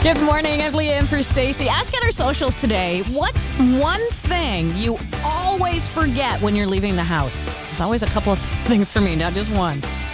Good morning. I'm Leah in for Stacy. Ask on our socials today, what's one thing you always forget when you're leaving the house? There's always a couple of things for me, not just one.